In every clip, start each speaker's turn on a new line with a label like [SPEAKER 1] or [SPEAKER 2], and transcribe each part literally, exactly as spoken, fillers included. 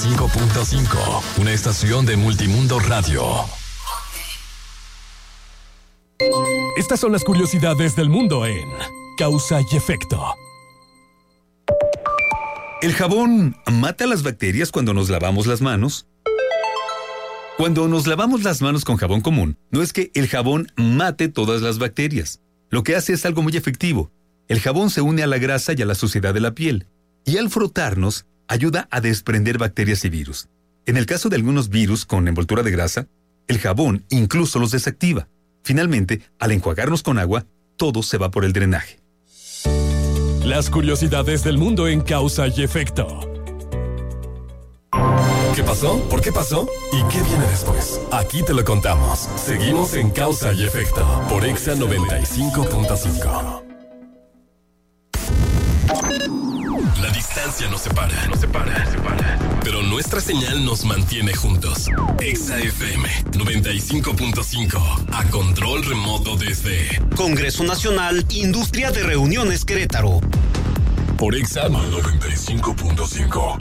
[SPEAKER 1] cinco punto cinco, una estación de Multimundo Radio. Estas son las curiosidades del mundo en Causa y Efecto.
[SPEAKER 2] ¿El jabón mata las bacterias cuando nos lavamos las manos? Cuando nos lavamos las manos con jabón común, no es que el jabón mate todas las bacterias. Lo que hace es algo muy efectivo. El jabón se une a la grasa y a la suciedad de la piel, y al frotarnos, ayuda a desprender bacterias y virus. En el caso de algunos virus con envoltura de grasa, el jabón incluso los desactiva. Finalmente, al enjuagarnos con agua, todo se va por el drenaje.
[SPEAKER 1] Las curiosidades del mundo en Causa y Efecto. ¿Qué pasó? ¿Por qué pasó? ¿Y qué viene después? Aquí te lo contamos. Seguimos en Causa y Efecto por Exa noventa y cinco punto cinco. La distancia nos separa, nos separa, nos separa. Pero nuestra señal nos mantiene juntos. Exa F M noventa y cinco punto cinco. A control remoto desde
[SPEAKER 3] Congreso Nacional, Industria de Reuniones Querétaro.
[SPEAKER 1] Por Exa noventa y cinco punto cinco.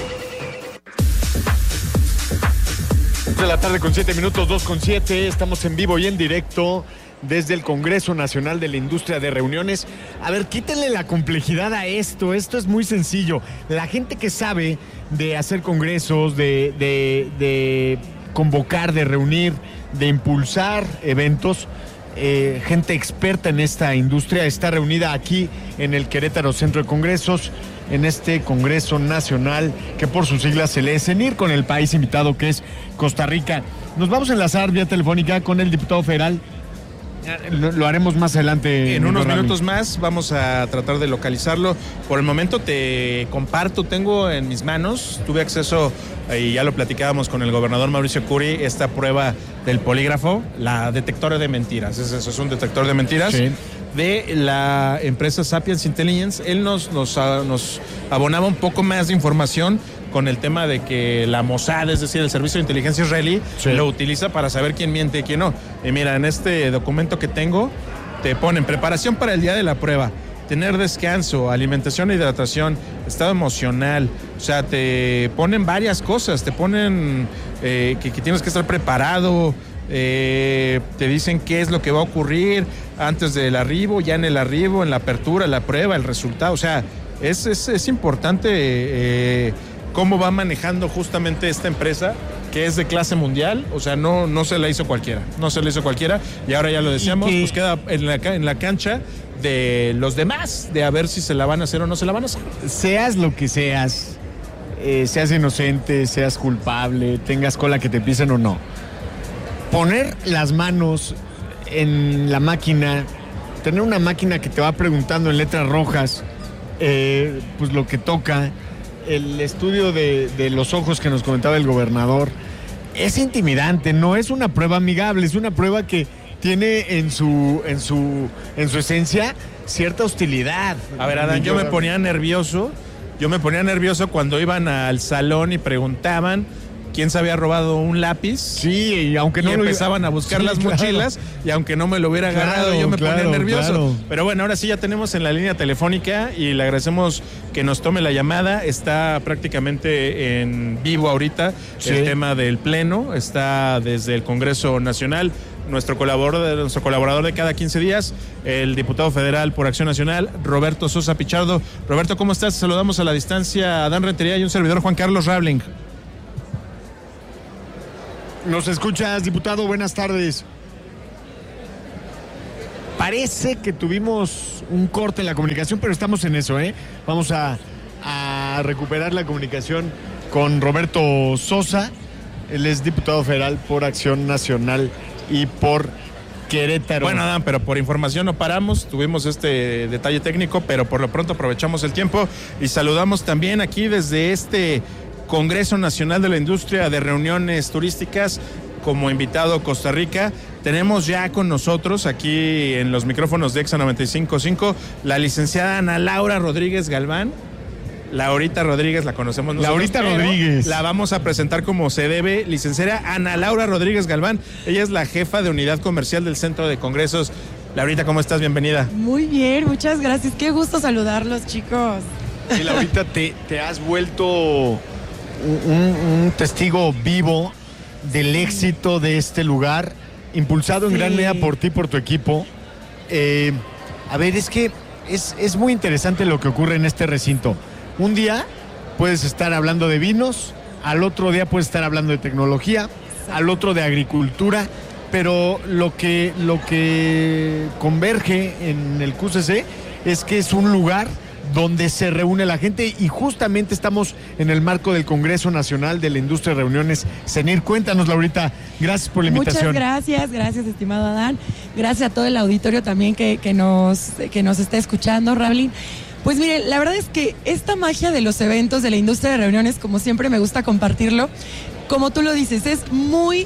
[SPEAKER 4] De la tarde con siete minutos, dos con siete. Estamos en vivo y en directo desde el Congreso Nacional de la Industria de Reuniones. A ver, quítenle la complejidad a esto. Esto es muy sencillo. La gente que sabe de hacer congresos, de, de, de convocar, de reunir, de impulsar eventos, eh, gente experta en esta industria está reunida aquí en el Querétaro Centro de Congresos, en este Congreso Nacional, que por sus siglas se lee CENIR, con el país invitado que es Costa Rica. Nos vamos a enlazar vía telefónica con el diputado federal. Lo, lo haremos más adelante.
[SPEAKER 5] En unos minutos más vamos a tratar de localizarlo. Por el momento te comparto, tengo en mis manos, tuve acceso, y ya lo platicábamos con el gobernador Mauricio Curi, esta prueba del polígrafo, la detectora de mentiras. Es eso, es un detector de mentiras. Sí. De la empresa Sapiens Intelligence. Él nos, nos, nos abonaba un poco más de información con el tema de que la Mossad, es decir, el servicio de inteligencia israelí, sí, lo utiliza para saber quién miente y quién no. Y mira, en este documento que tengo, te ponen preparación para el día de la prueba, tener descanso, alimentación e hidratación, estado emocional. O sea, te ponen varias cosas, te ponen eh, que, que tienes que estar preparado, eh, te dicen qué es lo que va a ocurrir antes del arribo, ya en el arribo, en la apertura, la prueba, el resultado. O sea, es, es, es importante eh, cómo va manejando justamente esta empresa, que es de clase mundial. O sea, no, no se la hizo cualquiera, no se la hizo cualquiera, y ahora ya lo decíamos, que... pues queda en la, en la cancha de los demás, de a ver si se la van a hacer o no se la van a hacer.
[SPEAKER 4] Seas lo que seas, eh, seas inocente, seas culpable, tengas cola que te pisen o no, poner las manos en la máquina, tener una máquina que te va preguntando en letras rojas, eh, pues lo que toca, el estudio de, de los ojos que nos comentaba el gobernador, es intimidante, no es una prueba amigable, es una prueba que tiene en su, en su, en su esencia cierta hostilidad.
[SPEAKER 5] A ver, Adán, yo me ponía nervioso, yo me ponía nervioso cuando iban al salón y preguntaban quién se había robado un lápiz.
[SPEAKER 4] Sí, y aunque no
[SPEAKER 5] y
[SPEAKER 4] lo
[SPEAKER 5] empezaban
[SPEAKER 4] iba...
[SPEAKER 5] a buscar
[SPEAKER 4] sí,
[SPEAKER 5] las
[SPEAKER 4] claro.
[SPEAKER 5] mochilas, y aunque no me lo hubiera agarrado, claro, yo me claro, ponía nervioso. Claro. Pero bueno, ahora sí ya tenemos en la línea telefónica y le agradecemos que nos tome la llamada. Está prácticamente en vivo ahorita, sí, el tema del pleno. Está desde el Congreso Nacional. Nuestro colaborador, nuestro colaborador de cada quince días, el diputado federal por Acción Nacional, Roberto Sosa Pichardo. Roberto, ¿cómo estás? Saludamos a la distancia a Adán Rentería y un servidor, Juan Carlos Rabling.
[SPEAKER 4] ¿Nos escuchas, diputado? Buenas tardes. Parece que tuvimos un corte en la comunicación, pero estamos en eso, ¿eh? Vamos a, a recuperar la comunicación con Roberto Sosa. Él es diputado federal por Acción Nacional y por Querétaro.
[SPEAKER 5] Bueno, Adán, pero por información no paramos, tuvimos este detalle técnico, pero por lo pronto aprovechamos el tiempo y saludamos también aquí desde este Congreso Nacional de la Industria de Reuniones Turísticas, como invitado Costa Rica. Tenemos ya con nosotros aquí en los micrófonos de Exa noventa y cinco punto cinco la licenciada Ana Laura Rodríguez Galván. Laurita Rodríguez la conocemos nosotros.
[SPEAKER 4] Laurita Rodríguez.
[SPEAKER 5] La vamos a presentar como se debe. Licenciada Ana Laura Rodríguez Galván. Ella es la jefa de unidad comercial del Centro de Congresos. Laurita, ¿cómo estás? Bienvenida.
[SPEAKER 6] Muy bien, muchas gracias. Qué gusto saludarlos, chicos.
[SPEAKER 4] Y Laurita, te, te has vuelto un, un testigo vivo del éxito de este lugar, impulsado en
[SPEAKER 6] Sí.
[SPEAKER 4] gran medida por ti, por tu equipo. Eh, a ver, es que es, es muy interesante lo que ocurre en este recinto. Un día puedes estar hablando de vinos, al otro día puedes estar hablando de tecnología, al otro de agricultura, pero lo que, lo que converge en el Q C C es que es un lugar donde se reúne la gente y justamente estamos en el marco del Congreso Nacional de la Industria de Reuniones. Senir, cuéntanos, Laurita, gracias por la invitación.
[SPEAKER 6] Muchas gracias, gracias, estimado Adán. Gracias a todo el auditorio también que, que, nos, que nos está escuchando, Raulín. Pues mire, la verdad es que esta magia de los eventos, de la industria de reuniones, como siempre me gusta compartirlo, como tú lo dices, es muy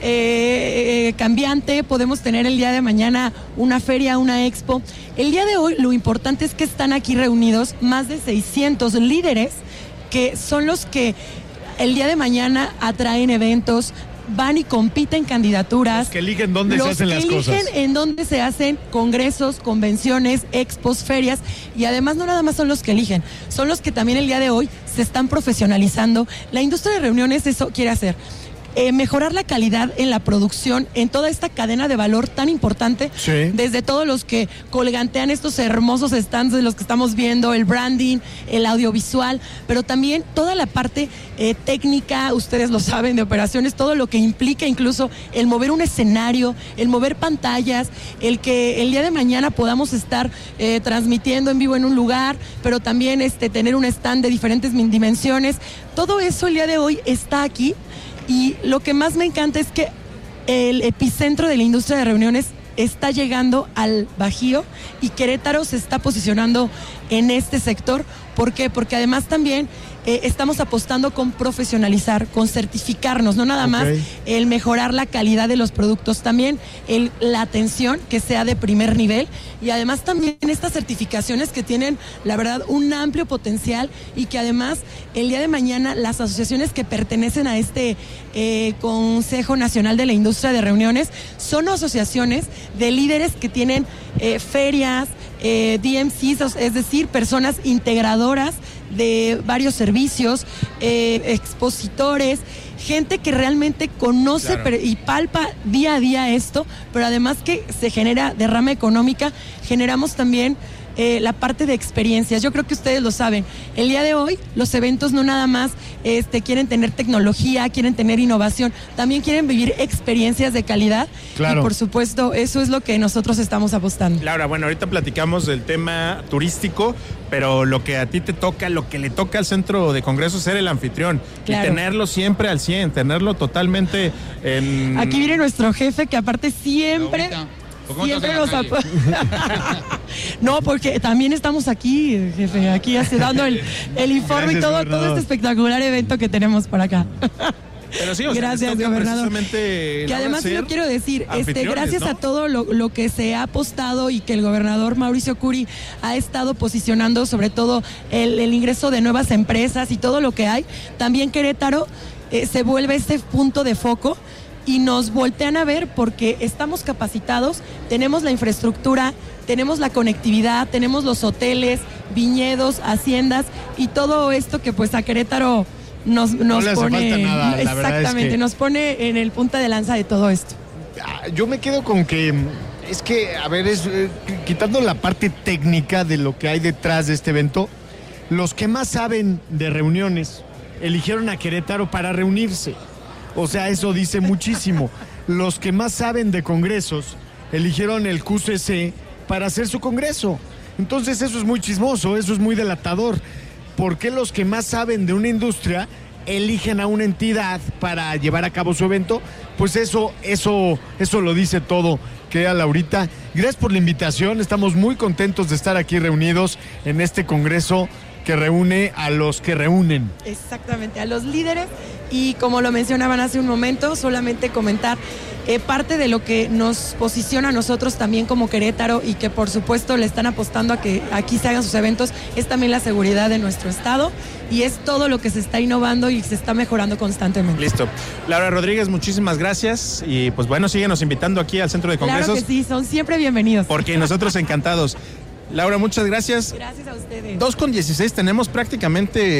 [SPEAKER 6] eh, eh, cambiante. Podemos tener el día de mañana una feria, una expo. El día de hoy lo importante es que están aquí reunidos más de seiscientos líderes que son los que el día de mañana atraen eventos, van y compiten candidaturas.
[SPEAKER 4] Los que eligen dónde se hacen las cosas.
[SPEAKER 6] Los que eligen en dónde se hacen congresos, convenciones, expos, ferias, y además no nada más son los que eligen, son los que también el día de hoy se están profesionalizando. La industria de reuniones eso quiere hacer. Eh, mejorar la calidad en la producción, en toda esta cadena de valor tan importante,
[SPEAKER 4] Sí.
[SPEAKER 6] desde todos los que colgantean estos hermosos stands de los que estamos viendo, el branding, el audiovisual, pero también toda la parte eh, técnica, ustedes lo saben, de operaciones, todo lo que implica incluso el mover un escenario, el mover pantallas, el que el día de mañana podamos estar eh, transmitiendo en vivo en un lugar, pero también este, tener un stand de diferentes dimensiones. Todo eso el día de hoy está aquí. Y lo que más me encanta es que el epicentro de la industria de reuniones está llegando al Bajío y Querétaro se está posicionando en este sector. ¿Por qué? Porque además también eh, estamos apostando con profesionalizar, con certificarnos, no nada más
[SPEAKER 4] Ok.
[SPEAKER 6] el mejorar la calidad de los productos, también el, la atención que sea de primer nivel y además también estas certificaciones que tienen, la verdad, un amplio potencial y que además el día de mañana las asociaciones que pertenecen a este eh, Consejo Nacional de la Industria de Reuniones son asociaciones de líderes que tienen eh, ferias, eh, D M Cs, es decir, personas integradoras de varios servicios, eh, expositores, gente que realmente conoce
[SPEAKER 5] Claro.
[SPEAKER 6] pero- y palpa día a día esto, pero además que se genera derrama económica, generamos también eh, la parte de experiencias. Yo creo que ustedes lo saben. El día de hoy los eventos no nada más este, quieren tener tecnología, quieren tener innovación, también quieren vivir experiencias de calidad.
[SPEAKER 4] Claro.
[SPEAKER 6] Y por supuesto, eso es lo que nosotros estamos apostando.
[SPEAKER 5] Laura, bueno, ahorita platicamos del tema turístico, pero lo que a ti te toca, lo que le toca al centro de congresos es ser el anfitrión.
[SPEAKER 6] Claro.
[SPEAKER 5] Y tenerlo siempre al cien, tenerlo totalmente en...
[SPEAKER 6] Aquí viene nuestro jefe que aparte siempre...
[SPEAKER 7] Laurita, ¿por qué no
[SPEAKER 6] Siempre
[SPEAKER 7] estás
[SPEAKER 6] nos
[SPEAKER 7] en la
[SPEAKER 6] apoya. No, porque también estamos aquí, jefe, aquí así dando el, el informe
[SPEAKER 4] Gracias,
[SPEAKER 6] y todo, todo
[SPEAKER 4] gobernador.
[SPEAKER 6] este espectacular evento que tenemos por acá.
[SPEAKER 5] Pero sí, o sea,
[SPEAKER 6] Gracias,
[SPEAKER 5] les toca
[SPEAKER 6] gobernador.
[SPEAKER 5] precisamente,
[SPEAKER 6] Que
[SPEAKER 5] Laura,
[SPEAKER 6] además sí
[SPEAKER 5] ser
[SPEAKER 6] lo quiero decir, este,
[SPEAKER 5] anfitriones,
[SPEAKER 6] gracias
[SPEAKER 5] ¿no?
[SPEAKER 6] a todo lo, lo que se ha apostado y que el gobernador Mauricio Curi ha estado posicionando, sobre todo el, el ingreso de nuevas empresas y todo lo que hay, también Querétaro eh, se vuelve este punto de foco y nos voltean a ver porque estamos capacitados, tenemos la infraestructura, tenemos la conectividad, tenemos los hoteles, viñedos, haciendas y todo esto que pues a Querétaro nos, nos
[SPEAKER 4] le hace
[SPEAKER 6] pone
[SPEAKER 4] falta nada, la verdad es
[SPEAKER 6] exactamente,
[SPEAKER 4] que-
[SPEAKER 6] nos pone en el punta de lanza de todo esto.
[SPEAKER 4] Ah, Yo me quedo con que es que, a ver, es eh, quitando la parte técnica de lo que hay detrás de este evento, los que más saben de reuniones eligieron a Querétaro para reunirse. O sea, eso dice muchísimo. Los que más saben de congresos eligieron el Q C C para hacer su congreso. Entonces eso es muy chismoso, eso es muy delatador. ¿Por qué los que más saben de una industria eligen a una entidad para llevar a cabo su evento? Pues eso, eso, eso lo dice todo, querida Laurita. Gracias por la invitación, estamos muy contentos de estar aquí reunidos en este congreso que reúne a los que reúnen.
[SPEAKER 6] Exactamente, a los líderes y como lo mencionaban hace un momento, solamente comentar eh, parte de lo que nos posiciona a nosotros también como Querétaro y que por supuesto le están apostando a que aquí se hagan sus eventos, es también la seguridad de nuestro estado y es todo lo que se está innovando y se está mejorando constantemente.
[SPEAKER 5] Listo. Laura Rodríguez, muchísimas gracias y pues bueno, síguenos invitando aquí al Centro de
[SPEAKER 6] Claro
[SPEAKER 5] Congresos
[SPEAKER 6] que sí, son siempre bienvenidos.
[SPEAKER 5] porque nosotros encantados. Laura, muchas gracias.
[SPEAKER 6] Gracias a ustedes.
[SPEAKER 5] dos con dieciséis tenemos prácticamente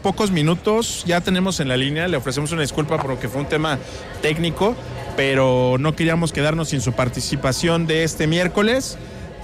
[SPEAKER 5] pocos minutos ya tenemos en la línea, le ofrecemos una disculpa porque fue un tema técnico, pero no queríamos quedarnos sin su participación de este miércoles.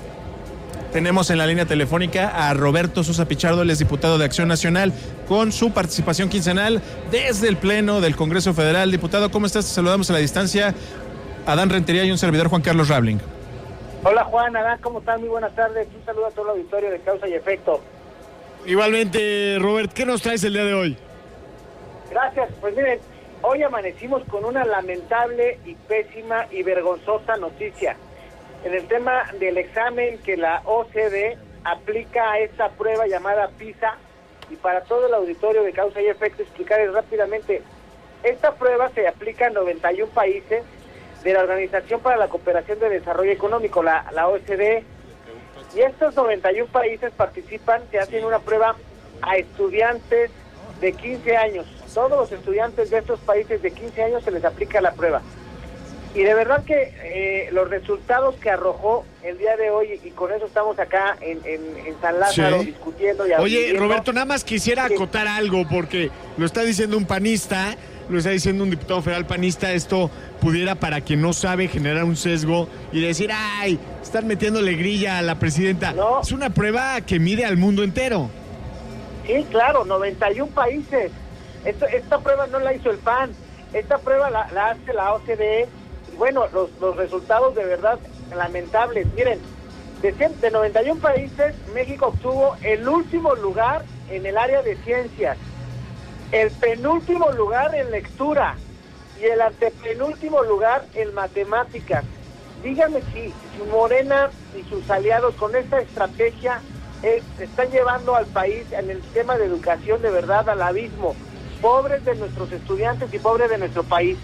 [SPEAKER 5] Tenemos en la línea telefónica a Roberto Sosa Pichardo, él es diputado de Acción Nacional, con su participación quincenal desde el Pleno del Congreso Federal. Diputado, ¿cómo estás? Te saludamos a la distancia. Adán Rentería y un servidor, Juan Carlos Rabling.
[SPEAKER 7] Hola Juan, Adán, ¿cómo están? Muy buenas tardes. Un saludo a todo el auditorio de Causa y Efecto.
[SPEAKER 4] Igualmente, Robert, ¿qué nos traes el día de hoy?
[SPEAKER 7] Gracias. Pues miren, hoy amanecimos con una lamentable y pésima y vergonzosa noticia. En el tema del examen que la O C D aplica a esta prueba llamada PISA, y para todo el auditorio de Causa y Efecto explicarles rápidamente, esta prueba se aplica en noventa y un países de la Organización para la Cooperación de Desarrollo Económico, la, la O C D, y estos noventa y un países participan, se hacen una prueba a estudiantes de quince años. Todos los estudiantes de estos países de quince años se les aplica la prueba. Y de verdad que eh, los resultados que arrojó el día de hoy, y con eso estamos acá en, en, en San Lázaro sí. discutiendo. Y
[SPEAKER 4] Oye, viendo. Roberto, nada más quisiera sí. acotar algo, porque lo está diciendo un panista, lo está diciendo un diputado federal panista, esto pudiera, para quien no sabe, generar un sesgo y decir, ay, están metiéndole grilla a la presidenta. No. Es una prueba que mide al mundo entero.
[SPEAKER 7] Sí, claro, noventa y un países. Esto, esta prueba no la hizo el P A N, esta prueba la, la hace la O C D. Bueno, los, los resultados de verdad lamentables. Miren, de, cien, de noventa y un países, México obtuvo el último lugar en el área de ciencias, el penúltimo lugar en lectura y el antepenúltimo lugar en matemáticas. Díganme si, si Morena y sus aliados con esta estrategia eh, están llevando al país en el tema de educación de verdad al abismo. Pobres de nuestros estudiantes y pobres de nuestro país.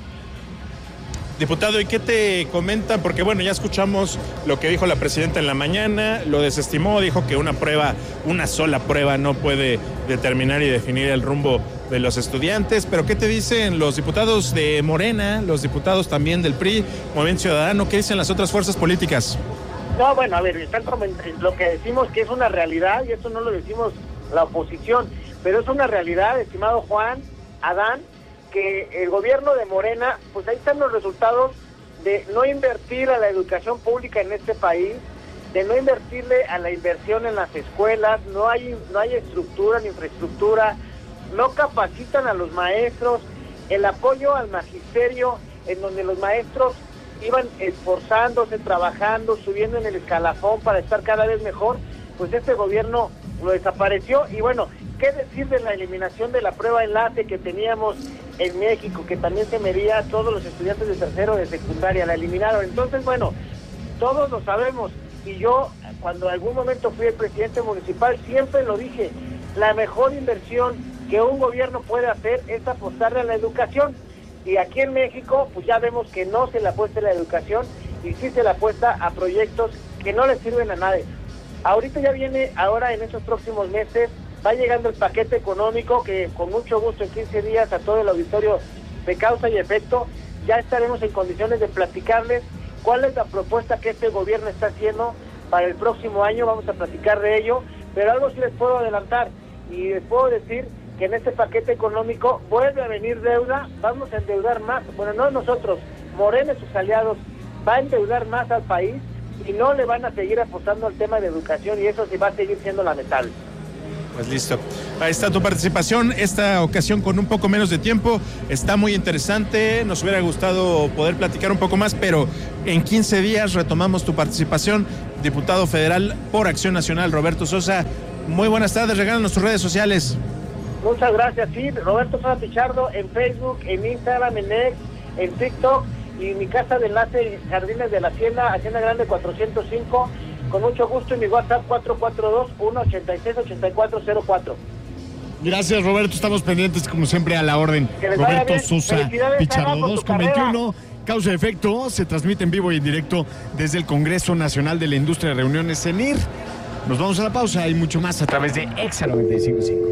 [SPEAKER 5] Diputado, ¿y qué te comentan? Porque bueno, ya escuchamos lo que dijo la presidenta en la mañana, lo desestimó, dijo que una prueba, una sola prueba no puede determinar y definir el rumbo de los estudiantes, pero ¿qué te dicen los diputados de Morena, los diputados también del P R I, Movimiento Ciudadano? ¿Qué dicen las otras fuerzas políticas?
[SPEAKER 7] No, bueno, a ver, están lo que decimos que es una realidad, y eso no lo decimos la oposición, pero es una realidad, estimado Juan, Adán, que el gobierno de Morena, pues ahí están los resultados de no invertir a la educación pública en este país, de no invertirle a la inversión en las escuelas, no hay no hay estructura ni infraestructura, no capacitan a los maestros, el apoyo al magisterio, en donde los maestros iban esforzándose, trabajando, subiendo en el escalafón para estar cada vez mejor, pues este gobierno lo desapareció. Y bueno, ¿qué decir de la eliminación de la prueba enlace que teníamos en México, que también se medía a todos los estudiantes de tercero de secundaria? La eliminaron. Entonces, bueno, todos lo sabemos, y yo cuando en algún momento fui el presidente municipal siempre lo dije, la mejor inversión que un gobierno puede hacer es apostarle a la educación, y aquí en México pues ya vemos que no se le apuesta a la educación y sí se le apuesta a proyectos que no le sirven a nadie. Ahorita ya viene, ahora en estos próximos meses, va llegando el paquete económico que con mucho gusto en quince días a todo el auditorio de Causa y Efecto ya estaremos en condiciones de platicarles cuál es la propuesta que este gobierno está haciendo para el próximo año. Vamos a platicar de ello, pero algo sí les puedo adelantar y les puedo decir que en este paquete económico vuelve a venir deuda, vamos a endeudar más, bueno, no nosotros, Morena y sus aliados va a endeudar más al país y no le van a seguir apostando al tema de educación, y eso sí va a seguir siendo lamentable.
[SPEAKER 5] Pues listo, ahí está tu participación, esta ocasión con un poco menos de tiempo, está muy interesante, nos hubiera gustado poder platicar un poco más, pero en quince días retomamos tu participación, diputado federal por Acción Nacional, Roberto Sosa. Muy buenas tardes, regálanos tus redes sociales.
[SPEAKER 7] Muchas gracias, sí, Roberto Sosa Pichardo en Facebook, en Instagram, en X, en TikTok, y mi casa de enlace Jardines de la Hacienda, Hacienda Grande cuatrocientos cinco, con mucho gusto, en mi WhatsApp cuatro cuatro dos, uno ocho seis, ocho cuatro cero cuatro.
[SPEAKER 4] Gracias, Roberto, estamos pendientes como siempre a la orden. Roberto Sosa Pichardo, dos con veintiuno, Causa y Efecto, se transmite en vivo y en directo desde el Congreso Nacional de la Industria de Reuniones, CENIR. Nos vamos a la pausa y mucho más a través de Exa noventa y cinco punto cinco.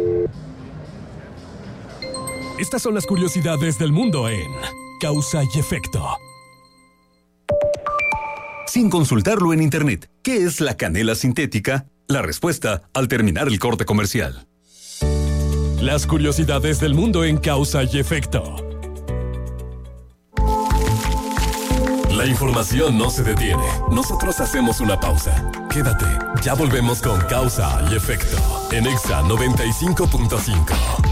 [SPEAKER 1] Estas son las curiosidades del mundo en Causa y Efecto.
[SPEAKER 2] Sin consultarlo en internet, ¿qué es la canela sintética? La respuesta al terminar el corte comercial.
[SPEAKER 1] Las curiosidades del mundo en causa y efecto. La información no se detiene. Nosotros hacemos una pausa. Quédate, ya volvemos con Causa y Efecto en Exa noventa y cinco punto cinco.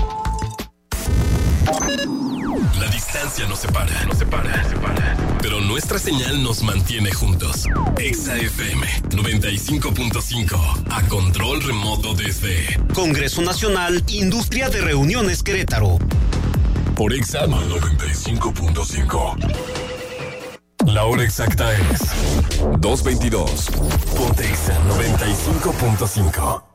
[SPEAKER 1] La distancia nos separa, nos separa, nos separa. Pero nuestra señal nos mantiene juntos. Exa F M noventa y cinco punto cinco, a control remoto desde
[SPEAKER 3] Congreso Nacional, Industria de Reuniones Querétaro.
[SPEAKER 1] Por Exa noventa y cinco punto cinco. La hora exacta es dos veintidós. Ponte Exa noventa y cinco punto cinco.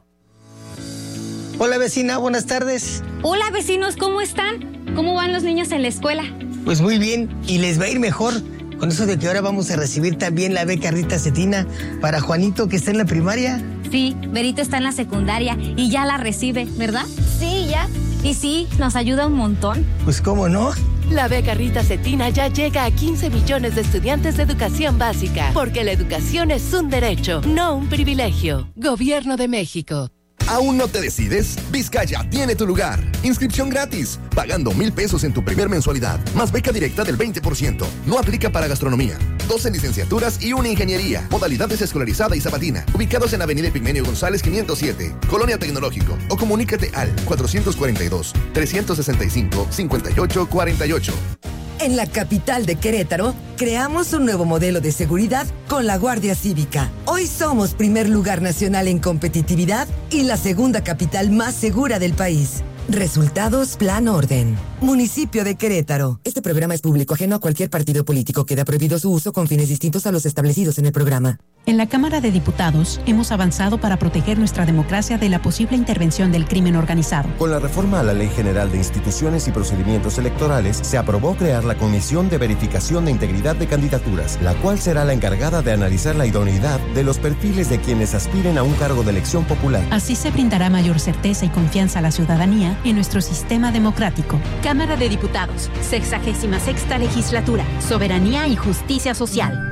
[SPEAKER 8] Hola vecina, buenas tardes.
[SPEAKER 9] Hola vecinos, ¿cómo están? ¿Cómo van los niños en la escuela?
[SPEAKER 8] Pues muy bien, y les va a ir mejor con eso de que ahora vamos a recibir también la beca Rita Cetina para Juanito, que está en la primaria.
[SPEAKER 9] Sí, Berito está en la secundaria y ya la recibe, ¿verdad? Sí, ya. Y sí, nos ayuda un montón.
[SPEAKER 8] Pues cómo no.
[SPEAKER 10] La beca Rita Cetina ya llega a quince millones de estudiantes de educación básica, porque la educación es un derecho, no un privilegio. Gobierno de México.
[SPEAKER 11] ¿Aún no te decides? Vizcaya tiene tu lugar. Inscripción gratis, pagando mil pesos en tu primer mensualidad, más beca directa del veinte por ciento. No aplica para gastronomía. doce licenciaturas y una ingeniería. Modalidades escolarizada y sabatina. Ubicados en Avenida Epigmenio González quinientos siete, Colonia Tecnológico. O comunícate al cuatrocientos cuarenta y dos, trescientos sesenta y cinco, cincuenta y ocho cuarenta y ocho.
[SPEAKER 12] En la capital de Querétaro, creamos un nuevo modelo de seguridad con la Guardia Cívica. Hoy somos primer lugar nacional en competitividad y la segunda capital más segura del país. Resultados Plan Orden. Municipio de Querétaro. Este programa es público, ajeno a cualquier partido político. Queda prohibido su uso con fines distintos a los establecidos en el programa.
[SPEAKER 13] En la Cámara de Diputados hemos avanzado para proteger nuestra democracia de la posible intervención del crimen organizado.
[SPEAKER 14] Con la reforma a la Ley General de Instituciones y Procedimientos Electorales, se aprobó crear la Comisión de Verificación de Integridad de Candidaturas, la cual será la encargada de analizar la idoneidad de los perfiles de quienes aspiren a un cargo de elección popular.
[SPEAKER 13] Así se brindará mayor certeza y confianza a la ciudadanía en nuestro sistema democrático.
[SPEAKER 15] Cámara de Diputados, sexagésima sexta legislatura, soberanía y justicia social.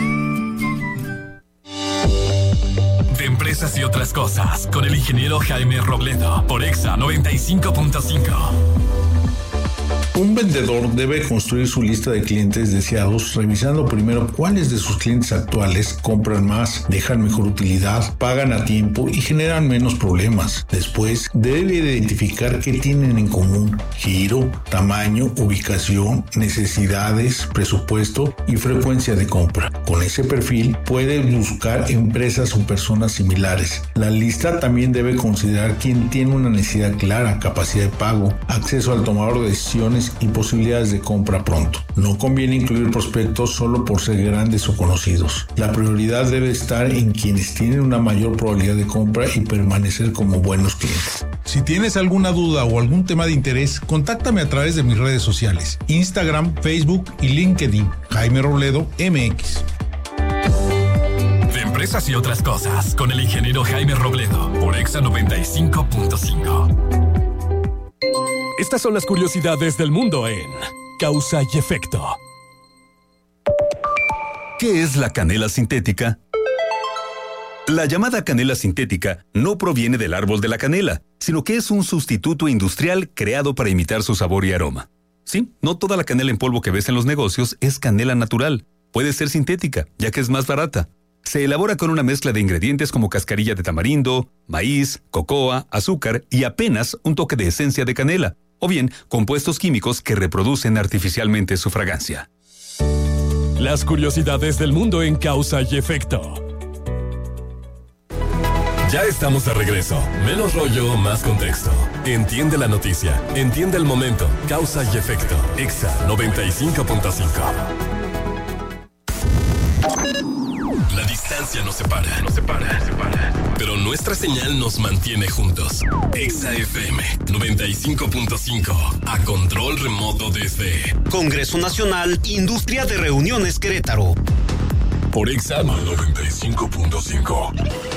[SPEAKER 1] De empresas y otras cosas, con el ingeniero Jaime Robledo, por Exa noventa y cinco punto cinco.
[SPEAKER 16] Un vendedor debe construir su lista de clientes deseados revisando primero cuáles de sus clientes actuales compran más, dejan mejor utilidad, pagan a tiempo y generan menos problemas. Después, debe identificar qué tienen en común: giro, tamaño, ubicación, necesidades, presupuesto y frecuencia de compra. Con ese perfil, puede buscar empresas o personas similares. La lista también debe considerar quién tiene una necesidad clara, capacidad de pago, acceso al tomador de decisiones y posibilidades de compra pronto. No conviene incluir prospectos solo por ser grandes o conocidos. La prioridad debe estar en quienes tienen una mayor probabilidad de compra y permanecer como buenos clientes.
[SPEAKER 17] Si tienes alguna duda o algún tema de interés, contáctame a través de mis redes sociales: Instagram, Facebook y LinkedIn. Jaime Robledo M X.
[SPEAKER 1] De empresas y otras cosas, con el ingeniero Jaime Robledo, por Exa noventa y cinco punto cinco. Estas son las curiosidades del mundo en Causa y Efecto.
[SPEAKER 2] ¿Qué es la canela sintética? La llamada canela sintética no proviene del árbol de la canela, sino que es un sustituto industrial creado para imitar su sabor y aroma. Sí, no toda la canela en polvo que ves en los negocios es canela natural. Puede ser sintética, ya que es más barata. Se elabora con una mezcla de ingredientes como cascarilla de tamarindo, maíz, cocoa, azúcar y apenas un toque de esencia de canela, o bien compuestos químicos que reproducen artificialmente su fragancia.
[SPEAKER 1] Las curiosidades del mundo en Causa y Efecto. Ya estamos de regreso. Menos rollo, más contexto. Entiende la noticia, entiende el momento. Causa y Efecto. Exa noventa y cinco punto cinco. La distancia nos separa, nos separa, nos separa. Pero nuestra señal nos mantiene juntos. Exa F M noventa y cinco punto cinco, a control remoto desde
[SPEAKER 3] Congreso Nacional, Industria de Reuniones Querétaro.
[SPEAKER 1] Por Exa noventa y cinco punto cinco.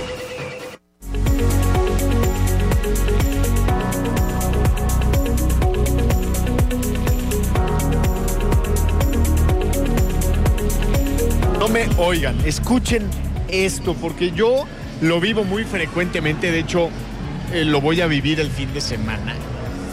[SPEAKER 4] No me oigan, escuchen esto, porque yo lo vivo muy frecuentemente. De hecho, eh, lo voy a vivir el fin de semana.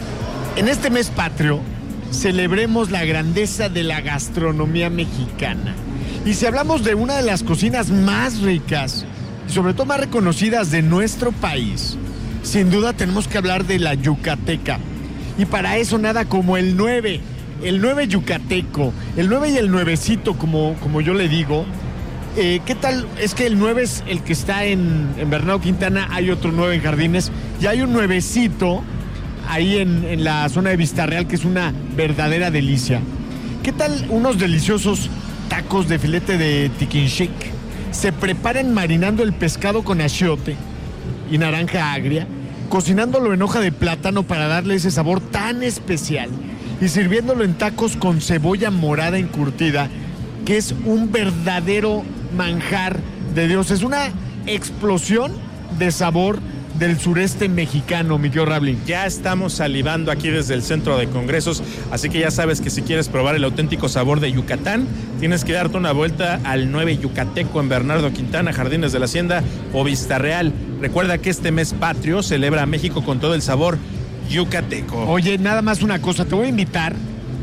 [SPEAKER 4] En este mes patrio, celebremos la grandeza de la gastronomía mexicana. Y si hablamos de una de las cocinas más ricas y sobre todo más reconocidas de nuestro país, sin duda tenemos que hablar de la yucateca. Y para eso nada como el nueve, el nueve yucateco, el nueve y el nuevecito, como, como yo le digo. Eh, ¿Qué tal? Es que el nueve es el que está en, en Bernardo Quintana, hay otro nueve en Jardines, y hay un nuevecito ahí en, en la zona de Vista Real, que es una verdadera delicia. ¿Qué tal unos deliciosos tacos de filete de tiquinchic? Se preparan marinando el pescado con achiote y naranja agria, cocinándolo en hoja de plátano para darle ese sabor tan especial y sirviéndolo en tacos con cebolla morada encurtida, que es un verdadero manjar de Dios. Es una explosión de sabor del sureste mexicano, mi querido Rablin.
[SPEAKER 5] Ya estamos salivando aquí desde el centro de congresos, así que ya sabes que si quieres probar el auténtico sabor de Yucatán, tienes que darte una vuelta al nueve Yucateco en Bernardo Quintana, Jardines de la Hacienda o Vista Real. Recuerda que este mes patrio celebra a México con todo el sabor yucateco.
[SPEAKER 4] Oye, nada más una cosa, te voy a invitar.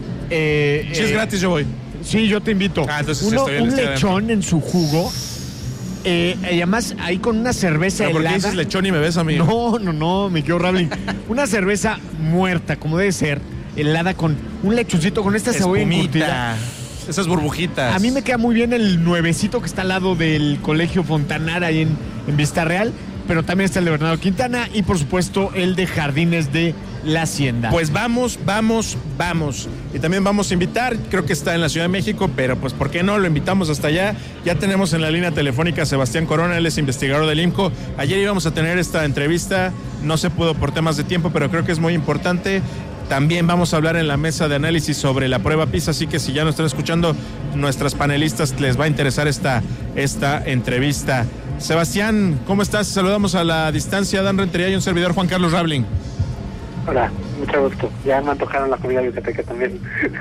[SPEAKER 4] Eh,
[SPEAKER 5] si es
[SPEAKER 4] eh,
[SPEAKER 5] gratis, yo voy.
[SPEAKER 4] Sí, yo te invito.
[SPEAKER 5] Ah, entonces
[SPEAKER 4] Uno,
[SPEAKER 5] estoy bien,
[SPEAKER 4] un
[SPEAKER 5] estoy
[SPEAKER 4] lechón en su jugo. Eh, y además ahí con una cerveza
[SPEAKER 5] ¿Pero
[SPEAKER 4] helada.
[SPEAKER 5] por qué dices lechón y me ves a mí?
[SPEAKER 4] No, no, no, mi querido Rablin. Una cerveza muerta, como debe ser, helada con un lechoncito, con esta cebolla encurtida.
[SPEAKER 5] Esas burbujitas.
[SPEAKER 4] A mí me queda muy bien el nuevecito que está al lado del Colegio Fontanar, ahí en, en Vista Real, pero también está el de Bernardo Quintana y por supuesto el de Jardines de la Hacienda.
[SPEAKER 5] Pues vamos, vamos, vamos. Y también vamos a invitar, creo que está en la Ciudad de México, pero pues ¿por qué no? Lo invitamos hasta allá. Ya tenemos en la línea telefónica a Sebastián Corona, él es investigador del I M C O. Ayer íbamos a tener esta entrevista, no se pudo por temas de tiempo, pero creo que es muy importante. También vamos a hablar en la mesa de análisis sobre la prueba PISA, así que si ya nos están escuchando nuestras panelistas, les va a interesar esta, esta entrevista. Sebastián, ¿cómo estás? Saludamos a la distancia, Dan Rentería y un servidor, Juan Carlos Rablin.
[SPEAKER 18] Hola, mucho gusto. Ya me antojaron la comida yucateca también.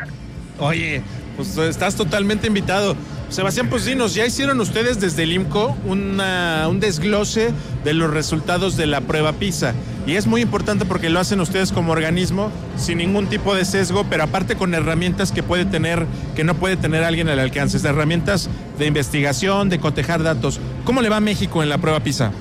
[SPEAKER 5] Oye, pues estás totalmente invitado. Sebastián, pues dinos, ya hicieron ustedes desde el I M C O una, un desglose de los resultados de la prueba PISA. Y es muy importante porque lo hacen ustedes como organismo sin ningún tipo de sesgo, pero aparte con herramientas que puede tener, que no puede tener alguien al alcance, de herramientas de investigación, de cotejar datos. ¿Cómo le va a México en la prueba PISA?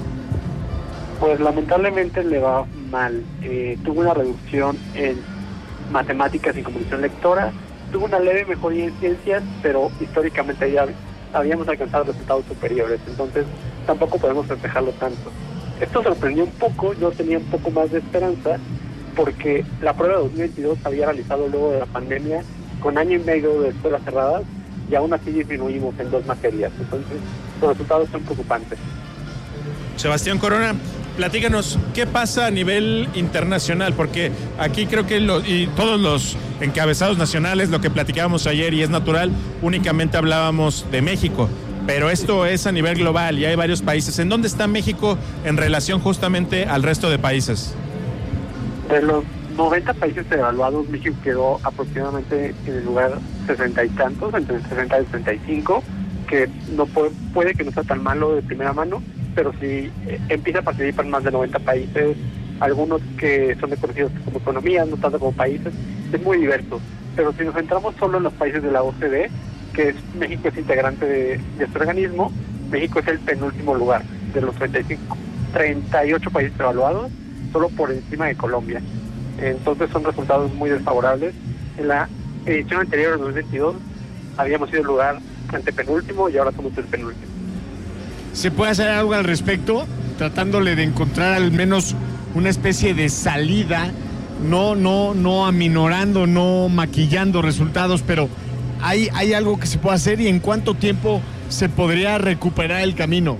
[SPEAKER 18] Pues lamentablemente le va mal. Eh, tuvo una reducción en matemáticas y comprensión lectora, tuvo una leve mejoría en ciencias, pero históricamente ya habíamos alcanzado resultados superiores, entonces tampoco podemos festejarlo tanto. Esto sorprendió un poco, yo tenía un poco más de esperanza, porque la prueba de dos mil veintidós había realizado luego de la pandemia, con año y medio de escuelas cerradas, y aún así disminuimos en dos materias, entonces los resultados son preocupantes.
[SPEAKER 5] Sebastián Corona, platícanos, ¿qué pasa a nivel internacional? Porque aquí creo que lo, y todos los encabezados nacionales, lo que platicábamos ayer y es natural, únicamente hablábamos de México, pero esto es a nivel global y hay varios países. ¿En dónde está México en relación justamente al resto de países?
[SPEAKER 18] De los noventa países evaluados, México quedó aproximadamente en el lugar sesenta y tantos, entre el sesenta y sesenta y cinco, que no puede, puede que no sea tan malo de primera mano, pero si eh, empieza a participar en más de noventa países, algunos que son reconocidos como economías, no tanto como países, es muy diverso. Pero si nos centramos solo en los países de la O C D E, que es, México es integrante de, de este organismo, México es el penúltimo lugar de los treinta y cinco, treinta y ocho países evaluados, solo por encima de Colombia. Entonces son resultados muy desfavorables. En la edición anterior, en dos mil veintidós, habíamos sido el lugar antepenúltimo y ahora somos el penúltimo.
[SPEAKER 4] ¿Se puede hacer algo al respecto? Tratándole de encontrar al menos una especie de salida, no, no, no aminorando, no maquillando resultados, pero ¿hay, hay algo que se puede hacer y en cuánto tiempo se podría recuperar el camino?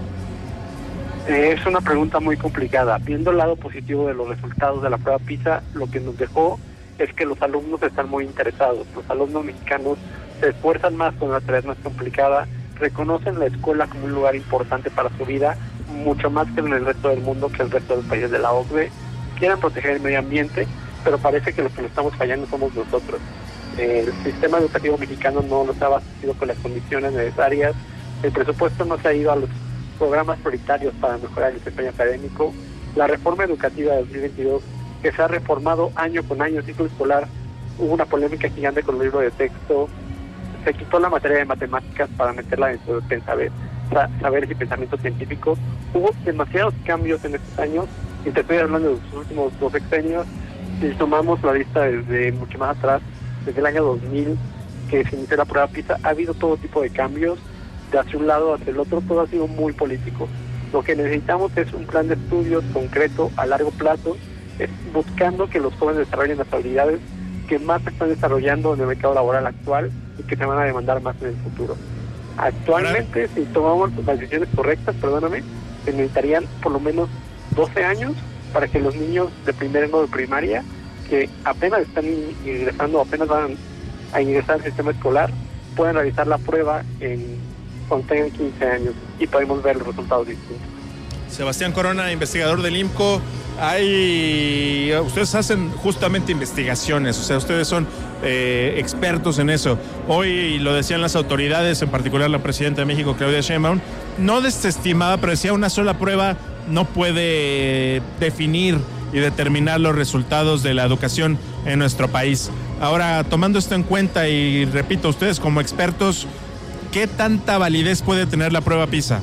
[SPEAKER 18] Eh, es una pregunta muy complicada. Viendo el lado positivo de los resultados de la prueba PISA, lo que nos dejó es que los alumnos están muy interesados. Los alumnos mexicanos se esfuerzan más con una tarea más complicada, reconocen la escuela como un lugar importante para su vida, mucho más que en el resto del mundo, que el resto de los países de la O C D E. Quieren proteger el medio ambiente, pero parece que los que lo estamos fallando somos nosotros. Eh, el sistema educativo mexicano no nos ha abastecido con las condiciones necesarias, el presupuesto no se ha ido a los programas prioritarios para mejorar el desempeño académico. La reforma educativa de dos mil veintidós que se ha reformado año con año el ciclo escolar. Hubo una polémica gigante con el libro de texto, se quitó la materia de matemáticas para meterla dentro del saber, saberes y pensamiento científico. Hubo demasiados cambios en estos años, y te estoy hablando de los últimos dos sexenios. Si tomamos la lista desde mucho más atrás, desde el año dos mil, que se inició la prueba PISA, ha habido todo tipo de cambios, de hacia un lado hacia el otro, todo ha sido muy político. Lo que necesitamos es un plan de estudios concreto a largo plazo, es buscando que los jóvenes desarrollen las habilidades que más se están desarrollando en el mercado laboral actual y que se van a demandar más en el futuro. Actualmente, si tomamos las decisiones correctas, perdóname, se necesitarían por lo menos doce años para que los niños de primer año de primaria, que apenas están ingresando, apenas van a ingresar al sistema escolar, puedan realizar la prueba en, cuando tengan quince años y podemos ver los resultados distintos.
[SPEAKER 5] Sebastián Corona, investigador del IMCO. Hay, ustedes hacen justamente investigaciones, o sea, ustedes son eh, expertos en eso. Hoy lo decían las autoridades, en particular la presidenta de México, Claudia Sheinbaum, no desestimaba, pero decía una sola prueba no puede definir y determinar los resultados de la educación en nuestro país. Ahora, tomando esto en cuenta y repito, ustedes como expertos, ¿qué tanta validez puede tener la prueba PISA?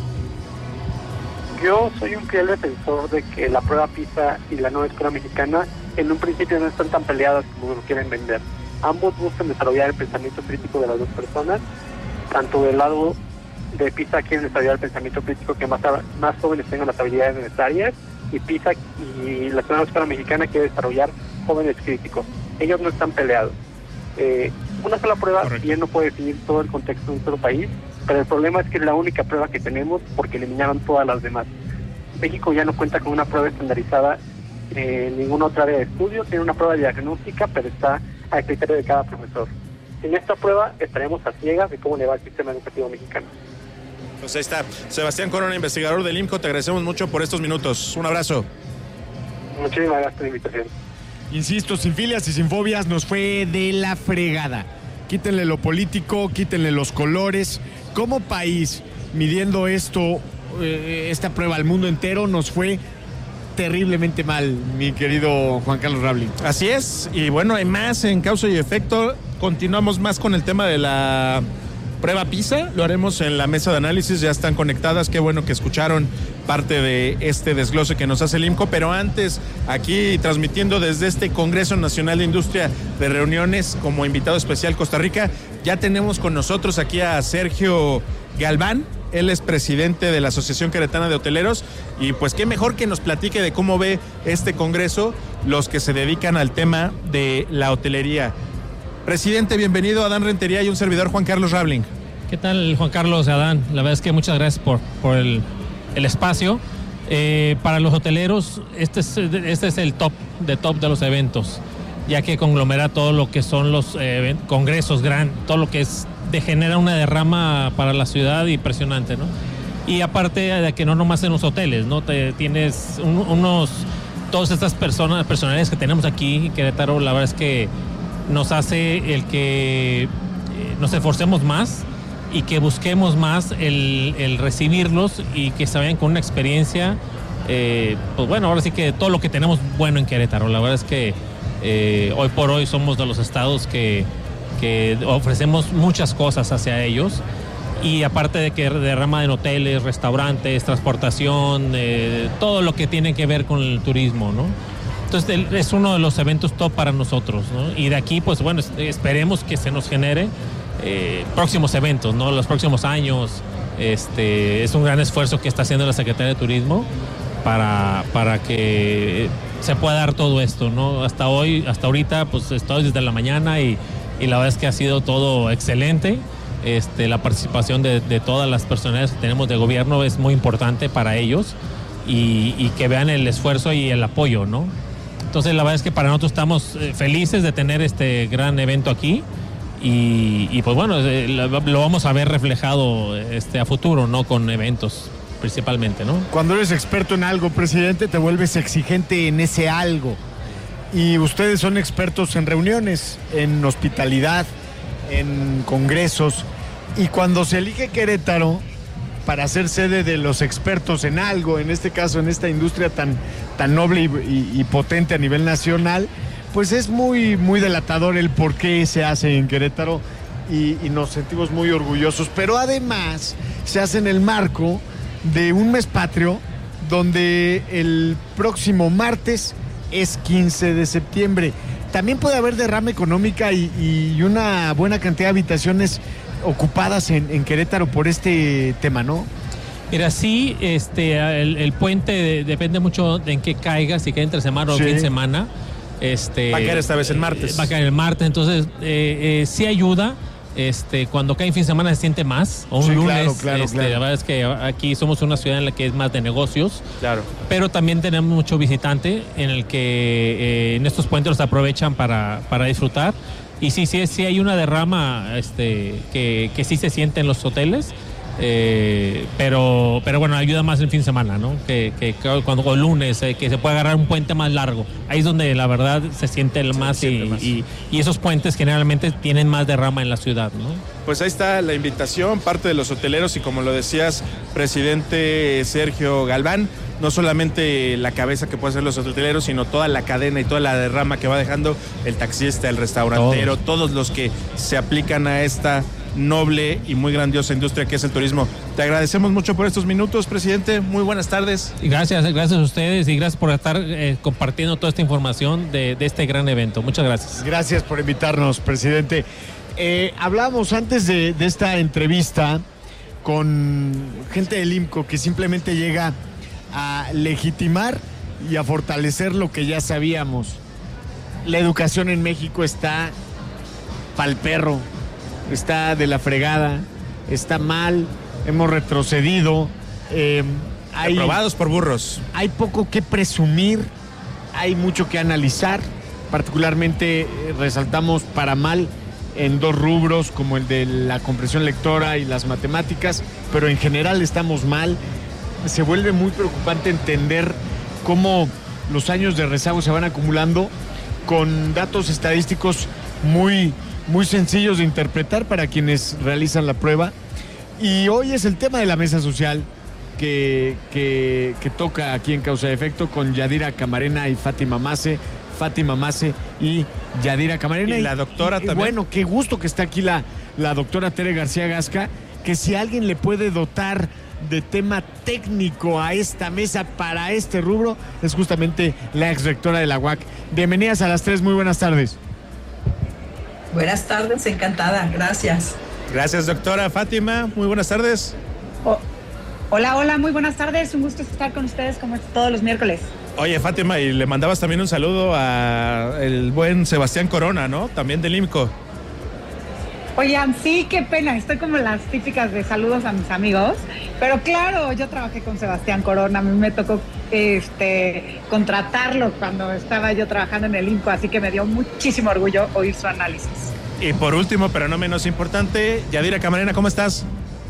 [SPEAKER 18] Yo soy un fiel defensor de que la prueba PISA y la nueva escuela mexicana en un principio no están tan peleadas como lo quieren vender. Ambos buscan desarrollar el pensamiento crítico de las dos personas, tanto del lado de PISA quieren desarrollar el pensamiento crítico que más, más jóvenes tengan las habilidades necesarias, y PISA y la nueva escuela mexicana quiere desarrollar jóvenes críticos. Ellos no están peleados. Eh, una sola prueba bien no puede definir todo el contexto de un solo país, pero el problema es que es la única prueba que tenemos porque eliminaron todas las demás. México ya no cuenta con una prueba estandarizada en ninguna otra área de estudio, tiene una prueba diagnóstica, pero está al criterio de cada profesor. Sin esta prueba estaremos a ciegas de cómo le va al sistema educativo mexicano.
[SPEAKER 5] Pues ahí está. Sebastián Corona, investigador del IMCO, te agradecemos mucho por estos minutos. Un abrazo.
[SPEAKER 18] Muchísimas gracias por la invitación.
[SPEAKER 4] Insisto, sin filias y sin fobias nos fue de la fregada. Quítenle lo político, quítenle los colores. Como país, midiendo esto, eh, esta prueba al mundo entero, nos fue terriblemente mal, mi querido Juan Carlos Rabling.
[SPEAKER 5] Así es, y bueno, hay más en causa y efecto. Continuamos más con el tema de la prueba PISA, lo haremos en la mesa de análisis, ya están conectadas, qué bueno que escucharon parte de este desglose que nos hace el IMCO, pero antes, aquí transmitiendo desde este Congreso Nacional de Industria de Reuniones, como invitado especial Costa Rica, ya tenemos con nosotros aquí a Sergio Galván. Él es presidente de la Asociación Queretana de Hoteleros, y pues qué mejor que nos platique de cómo ve este congreso los que se dedican al tema de la hotelería. Presidente, bienvenido. Adán Rentería y un servidor, Juan Carlos Rabling.
[SPEAKER 19] ¿Qué tal, Juan Carlos y Adán? La verdad es que muchas gracias por, por el, el espacio. Eh, para los hoteleros, este es, este es el top de top de los eventos, ya que conglomera todo lo que son los eh, congresos grandes, todo lo que es de genera una derrama para la ciudad impresionante, ¿no? Y aparte de que no nomás en los hoteles, ¿no? Te, tienes un, unos, todas estas personas, personalidades que tenemos aquí en Querétaro, la verdad es que nos hace el que eh, nos esforcemos más y que busquemos más el, el recibirlos y que se vayan con una experiencia, eh, pues bueno, ahora sí que todo lo que tenemos bueno en Querétaro. La verdad es que eh, hoy por hoy somos de los estados que, que ofrecemos muchas cosas hacia ellos, y aparte de que derrama en hoteles, restaurantes, transportación, eh, todo lo que tiene que ver con el turismo, ¿no? Entonces es uno de los eventos top para nosotros, ¿no? Y de aquí, pues bueno, esperemos que se nos genere eh, próximos eventos, ¿no? Los próximos años. Este, es un gran esfuerzo que está haciendo la Secretaría de Turismo para, para que se pueda dar todo esto, ¿no? Hasta hoy, hasta ahorita, pues estoy desde la mañana y, y la verdad es que ha sido todo excelente. Este, la participación de, de todas las personalidades que tenemos de gobierno es muy importante para ellos, y, y que vean el esfuerzo y el apoyo, ¿no? Entonces la verdad es que para nosotros estamos felices de tener este gran evento aquí, y, y pues bueno, lo vamos a ver reflejado este, a futuro, ¿no? Con eventos principalmente, ¿no?
[SPEAKER 4] Cuando eres experto en algo, presidente, te vuelves exigente en ese algo. Y ustedes son expertos en reuniones, en hospitalidad, en congresos. Y cuando se elige Querétaro, para ser sede de los expertos en algo, en este caso en esta industria tan, tan noble y, y, y potente a nivel nacional, pues es muy, muy delatador el por qué se hace en Querétaro y, y nos sentimos muy orgullosos, pero además se hace en el marco de un mes patrio donde el próximo martes es quince de septiembre. También puede haber derrama económica y, y una buena cantidad de habitaciones ocupadas en, en Querétaro por este tema, ¿no?
[SPEAKER 19] Mira, sí, este, el, el puente de, depende mucho de en qué caiga, si cae entre semana o
[SPEAKER 5] Sí.
[SPEAKER 19] fin de semana. Este,
[SPEAKER 5] Va a caer esta vez el martes.
[SPEAKER 19] Va a caer el martes, entonces eh, eh, sí ayuda. Este, cuando cae en fin de semana se siente más, o un
[SPEAKER 4] Sí,
[SPEAKER 19] lunes.
[SPEAKER 4] claro, claro,
[SPEAKER 19] este,
[SPEAKER 4] claro.
[SPEAKER 19] La verdad es que aquí somos una ciudad en la que es más de negocios.
[SPEAKER 5] Claro.
[SPEAKER 19] Pero también tenemos mucho visitante en el que eh, en estos puentes los aprovechan para, para disfrutar. Y sí, sí, sí hay una derrama este, que, que sí se siente en los hoteles. Eh, pero pero bueno, ayuda más el fin de semana, ¿no? Que, que cuando o lunes, eh, que se puede agarrar un puente más largo. Ahí es donde la verdad se siente el más,
[SPEAKER 5] siente
[SPEAKER 19] y,
[SPEAKER 5] más.
[SPEAKER 19] Y, y esos puentes generalmente tienen más derrama en la ciudad, ¿no?
[SPEAKER 5] Pues ahí está la invitación, parte de los hoteleros y como lo decías, presidente Sergio Galván, no solamente la cabeza que puede hacer los hoteleros, sino toda la cadena y toda la derrama que va dejando el taxista, el restaurantero, todos, todos los que se aplican a esta noble y muy grandiosa industria que es el turismo. Te agradecemos mucho por estos minutos, presidente. Muy buenas tardes.
[SPEAKER 19] Y gracias, gracias a ustedes y gracias por estar eh, compartiendo toda esta información de, de este gran evento. Muchas gracias.
[SPEAKER 4] Gracias por invitarnos, presidente. Eh, hablábamos antes de, de esta entrevista con gente del I M C O que simplemente llega a legitimar y a fortalecer lo que ya sabíamos. La educación en México está pa'l perro, está de la fregada, está mal, hemos retrocedido. Eh, hay,
[SPEAKER 5] Aprobados por burros.
[SPEAKER 4] Hay poco que presumir, hay mucho que analizar, particularmente eh, resaltamos para mal en dos rubros como el de la comprensión lectora y las matemáticas, pero en general estamos mal. Se vuelve muy preocupante entender cómo los años de rezago se van acumulando con datos estadísticos muy, muy sencillos de interpretar para quienes realizan la prueba. Y hoy es el tema de la mesa social que, que, que toca aquí en Causa y Efecto con Yadira Camarena y Fátima Mace. Fátima Mace y Yadira Camarena.
[SPEAKER 5] Y la doctora
[SPEAKER 4] y, y
[SPEAKER 5] también.
[SPEAKER 4] Bueno, qué gusto que está aquí la, la doctora Tere García Gasca, que si alguien le puede dotar de tema técnico a esta mesa para este rubro, es justamente la ex rectora de la U A C. Bienvenidas a las tres, muy buenas tardes.
[SPEAKER 20] Buenas tardes, encantada, gracias.
[SPEAKER 5] Gracias, doctora. Fátima, muy buenas tardes.
[SPEAKER 20] Oh, hola, hola, muy buenas tardes, un gusto estar con ustedes como todos los miércoles.
[SPEAKER 5] Oye, Fátima, y le mandabas también un saludo a el buen Sebastián Corona, ¿no? También del I M C O.
[SPEAKER 20] Oigan, sí, qué pena, estoy como las típicas de saludos a mis amigos, pero claro, yo trabajé con Sebastián Corona, a mí me tocó este, contratarlo cuando estaba yo trabajando en el I M C O, así que me dio muchísimo orgullo oír su análisis.
[SPEAKER 5] Y por último, pero no menos importante, Yadira Camarena, ¿cómo estás?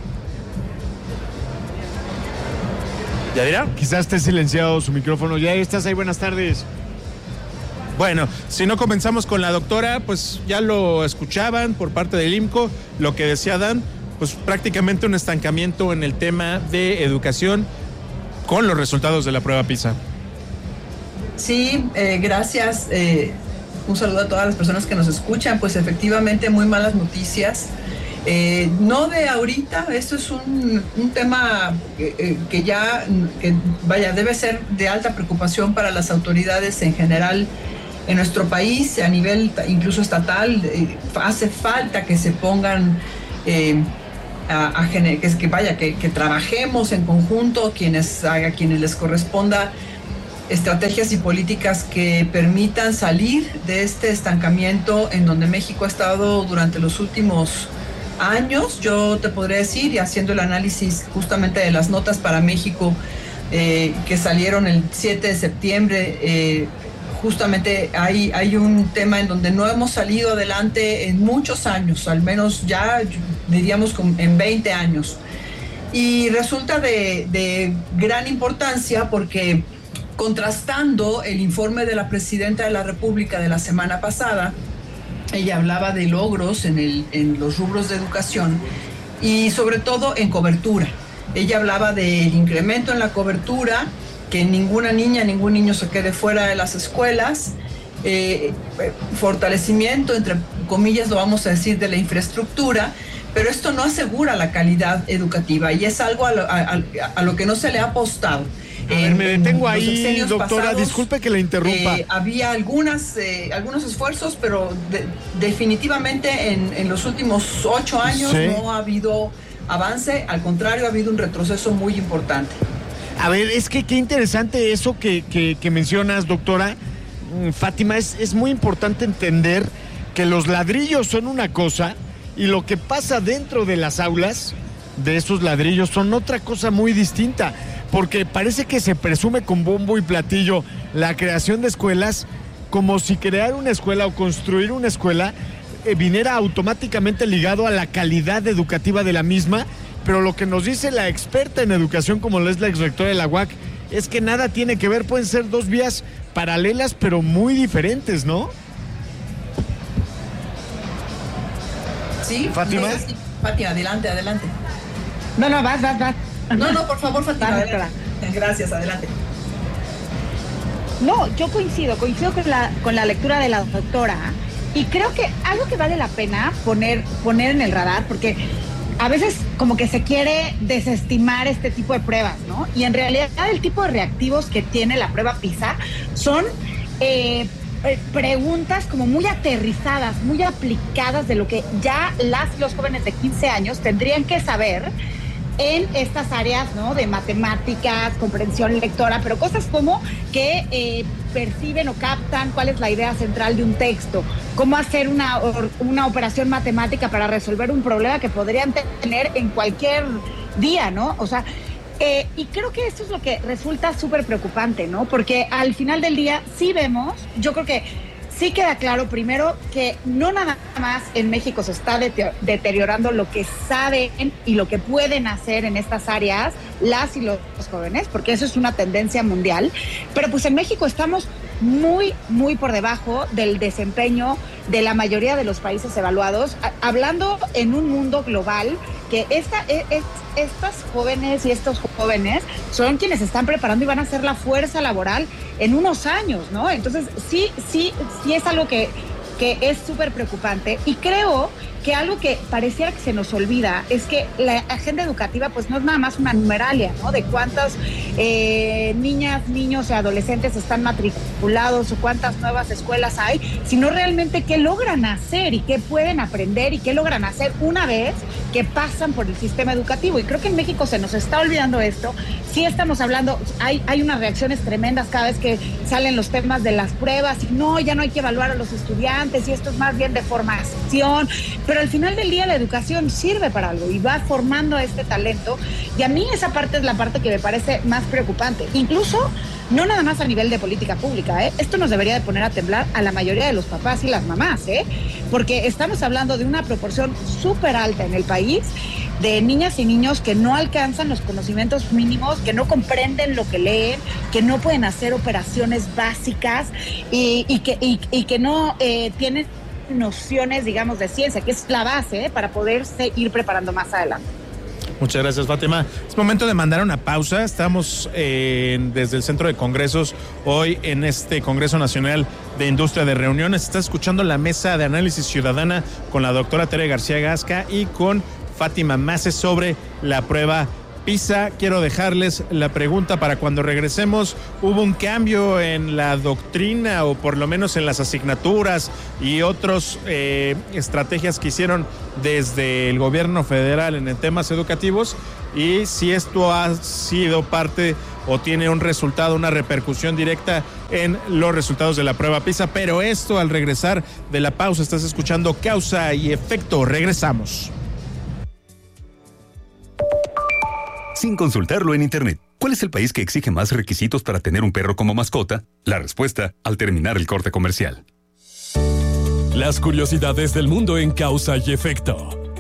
[SPEAKER 5] ¿Yadira?
[SPEAKER 4] Quizás esté silenciado su micrófono. Ya estás ahí, buenas tardes.
[SPEAKER 5] Bueno, si no comenzamos con la doctora, pues ya lo escuchaban por parte del I M C O, lo que decía Dan, pues prácticamente un estancamiento en el tema de educación con los resultados de la prueba PISA.
[SPEAKER 20] Sí, eh, gracias. Eh, un saludo a todas las personas que nos escuchan. Pues efectivamente muy malas noticias. Eh, no de ahorita, esto es un, un tema que, que ya, que, vaya, debe ser de alta preocupación para las autoridades en general en nuestro país, a nivel incluso estatal. Eh, hace falta que se pongan eh, a, a que, que vaya, que, que trabajemos en conjunto, quienes a quienes les corresponda, estrategias y políticas que permitan salir de este estancamiento en donde México ha estado durante los últimos años. Yo te podría decir, y haciendo el análisis justamente de las notas para México eh, que salieron el siete de septiembre, eh, justamente hay, hay un tema en donde no hemos salido adelante en muchos años, al menos ya diríamos en veinte años. Y resulta de, de gran importancia porque, contrastando el informe de la presidenta de la República de la semana pasada, ella hablaba de logros en, el, en los rubros de educación y sobre todo en cobertura. Ella hablaba del incremento en la cobertura, que ninguna niña, ningún niño se quede fuera de las escuelas, eh, fortalecimiento, entre comillas lo vamos a decir, de la infraestructura, pero esto no asegura la calidad educativa y es algo a lo, a, a lo que no se le ha apostado.
[SPEAKER 4] A ver, me detengo ahí, doctora, pasados, disculpe que la interrumpa.
[SPEAKER 20] Eh, había algunas, eh, algunos esfuerzos, pero de, definitivamente en, en los últimos ocho años ¿sí? no ha habido avance, al contrario, ha habido un retroceso muy importante.
[SPEAKER 4] A ver, es que qué interesante eso que, que, que mencionas, doctora. Fátima, es, es muy importante entender que los ladrillos son una cosa y lo que pasa dentro de las aulas de esos ladrillos son otra cosa muy distinta, porque parece que se presume con bombo y platillo la creación de escuelas como si crear una escuela o construir una escuela eh, viniera automáticamente ligado a la calidad educativa de la misma, pero lo que nos dice la experta en educación, como lo es la exrectora de la U A C, es que nada tiene que ver, pueden ser dos vías paralelas pero muy diferentes, ¿no?
[SPEAKER 20] Sí,
[SPEAKER 4] Fátima.
[SPEAKER 20] Sí, Fátima, adelante, adelante.
[SPEAKER 21] No, no, vas, vas, vas.
[SPEAKER 20] No, no, por favor, Fátima.
[SPEAKER 21] Vas, adelante.
[SPEAKER 20] Gracias, adelante.
[SPEAKER 21] No, yo coincido, coincido con la, con la lectura de la doctora y creo que algo que vale la pena poner, poner en el radar, porque a veces como que se quiere desestimar este tipo de pruebas, ¿no? Y en realidad el tipo de reactivos que tiene la prueba PISA son eh, preguntas como muy aterrizadas, muy aplicadas de lo que ya las y los jóvenes de quince años tendrían que saber en estas áreas, ¿no? De matemáticas, comprensión lectora, pero cosas como que eh, perciben o captan cuál es la idea central de un texto, cómo hacer una, una operación matemática para resolver un problema que podrían tener en cualquier día, ¿no? O sea, eh, y creo que esto es lo que resulta súper preocupante, ¿no? Porque al final del día sí vemos, yo creo que sí queda claro, primero, que no nada más en México se está deteriorando lo que saben y lo que pueden hacer en estas áreas las y los jóvenes, porque eso es una tendencia mundial, pero pues en México estamos muy, muy por debajo del desempeño de la mayoría de los países evaluados, hablando en un mundo global que esta, es, estas jóvenes y estos jóvenes son quienes se están preparando y van a ser la fuerza laboral en unos años, ¿no? Entonces sí, sí, sí es algo que, que es súper preocupante y creo que algo que pareciera que se nos olvida es que la agenda educativa pues no es nada más una numeralia, ¿no? De cuántas eh, niñas, niños y adolescentes están matriculados o cuántas nuevas escuelas hay, sino realmente qué logran hacer y qué pueden aprender y qué logran hacer una vez que pasan por el sistema educativo. Y creo que en México se nos está olvidando esto. Sí estamos hablando, hay, hay unas reacciones tremendas cada vez que salen los temas de las pruebas y no, ya no hay que evaluar a los estudiantes y esto es más bien de formación. Pero al final del día la educación sirve para algo y va formando a este talento y a mí esa parte es la parte que me parece más preocupante, incluso no nada más a nivel de política pública, ¿eh? Esto nos debería de poner a temblar a la mayoría de los papás y las mamás, ¿eh? Porque estamos hablando de una proporción súper alta en el país de niñas y niños que no alcanzan los conocimientos mínimos, que no comprenden lo que leen, que no pueden hacer operaciones básicas y, y, que, y, y que no eh, tienen nociones, digamos, de ciencia, que es la base ¿eh? para poderse ir preparando más adelante.
[SPEAKER 5] Muchas gracias, Fátima. Es momento de mandar una pausa. Estamos eh, desde el Centro de Congresos hoy en este Congreso Nacional de Industria de Reuniones. Está escuchando la mesa de análisis ciudadana con la doctora Tere García Gasca y con Fátima Maces sobre la prueba PISA. Quiero dejarles la pregunta para cuando regresemos. ¿Hubo un cambio en la doctrina o por lo menos en las asignaturas y otras eh, estrategias que hicieron desde el gobierno federal en temas educativos? Y si esto ha sido parte o tiene un resultado, una repercusión directa en los resultados de la prueba PISA. Pero esto al regresar de la pausa. Estás escuchando Causa y Efecto. Regresamos.
[SPEAKER 2] Sin consultarlo en internet. ¿Cuál es el país que exige más requisitos para tener un perro como mascota? La respuesta al terminar el corte comercial.
[SPEAKER 1] Las curiosidades del mundo en Causa y Efecto.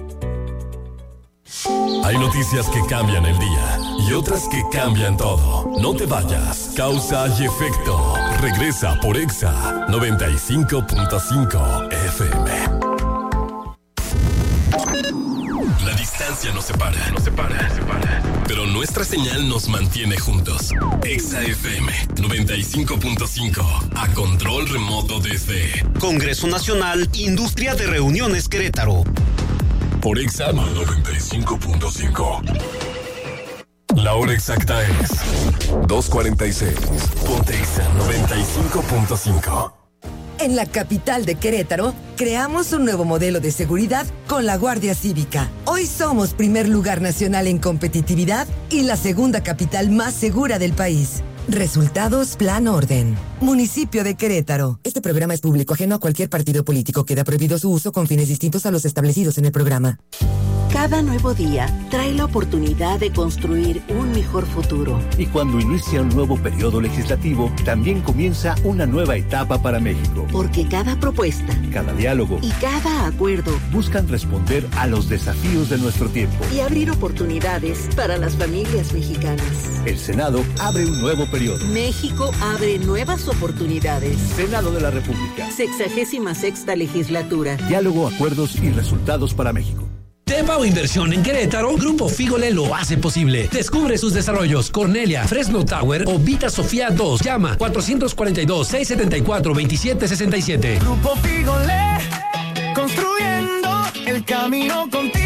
[SPEAKER 1] Hay noticias que cambian el día y otras que cambian todo. No te vayas. Causa y Efecto. Regresa por Exa noventa y cinco punto cinco F M. La distancia nos separa, nos separa, nos separa. pero nuestra señal nos mantiene juntos. Exa F M noventa y cinco punto cinco, a control remoto desde
[SPEAKER 3] Congreso Nacional, Industria de Reuniones Querétaro.
[SPEAKER 1] Por Exa noventa y cinco punto cinco. La hora exacta es dos cuarenta y seis. Ponte Exa noventa y cinco punto cinco.
[SPEAKER 12] En la capital de Querétaro, creamos un nuevo modelo de seguridad con la Guardia Cívica. Hoy somos primer lugar nacional en competitividad y la segunda capital más segura del país. Resultados Plan Orden. Municipio de Querétaro. Este programa es público ajeno a cualquier partido político. Queda prohibido su uso con fines distintos a los establecidos en el programa.
[SPEAKER 6] Cada nuevo día trae la oportunidad de construir un mejor futuro.
[SPEAKER 22] Y cuando inicia un nuevo periodo legislativo, también comienza una nueva etapa para México.
[SPEAKER 6] Porque cada propuesta,
[SPEAKER 22] cada diálogo
[SPEAKER 6] y cada acuerdo
[SPEAKER 22] buscan responder a los desafíos de nuestro tiempo
[SPEAKER 6] y abrir oportunidades para las familias mexicanas.
[SPEAKER 22] El Senado abre un nuevo periodo.
[SPEAKER 6] México abre nuevas oportunidades.
[SPEAKER 22] Senado de la República.
[SPEAKER 6] Sexagésima sexta legislatura.
[SPEAKER 22] Diálogo, acuerdos y resultados para México.
[SPEAKER 23] Tepa o inversión en Querétaro, Grupo Fígole lo hace posible. Descubre sus desarrollos: Cornelia, Fresno Tower o Vita Sofía dos. Llama cuatrocientos cuarenta y dos, seiscientos setenta y cuatro, veintisiete sesenta y siete.
[SPEAKER 24] Grupo Fígole, construyendo el camino contigo.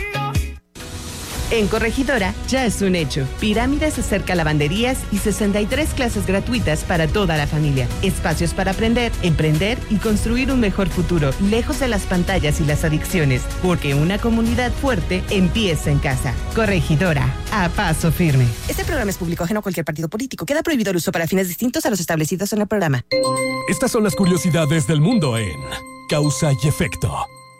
[SPEAKER 25] En Corregidora ya es un hecho. Pirámides acerca lavanderías y sesenta y tres clases gratuitas para toda la familia. Espacios para aprender, emprender y construir un mejor futuro, lejos de las pantallas y las adicciones, porque una comunidad fuerte empieza en casa. Corregidora, a paso firme.
[SPEAKER 26] Este programa es público ajeno a cualquier partido político. Queda prohibido el uso para fines distintos a los establecidos en el programa.
[SPEAKER 27] Estas son las curiosidades del mundo en Causa y Efecto.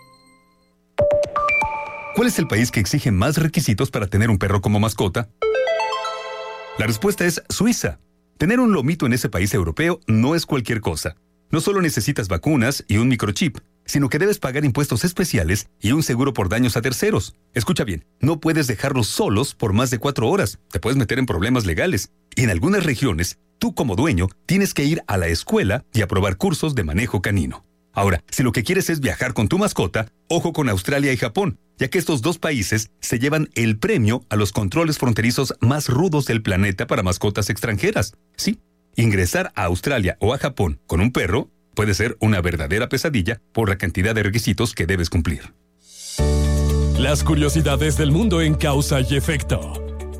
[SPEAKER 2] ¿Cuál es el país que exige más requisitos para tener un perro como mascota? La respuesta es Suiza. Tener un lomito en ese país europeo no es cualquier cosa. No solo necesitas vacunas y un microchip, sino que debes pagar impuestos especiales y un seguro por daños a terceros. Escucha bien, no puedes dejarlos solos por más de cuatro horas. Te puedes meter en problemas legales. Y en algunas regiones, tú como dueño tienes que ir a la escuela y aprobar cursos de manejo canino. Ahora, si lo que quieres es viajar con tu mascota, ojo con Australia y Japón, ya que estos dos países se llevan el premio a los controles fronterizos más rudos del planeta para mascotas extranjeras. Sí, ingresar a Australia o a Japón con un perro puede ser una verdadera pesadilla por la cantidad de requisitos que debes cumplir.
[SPEAKER 27] Las curiosidades del mundo en Causa y Efecto.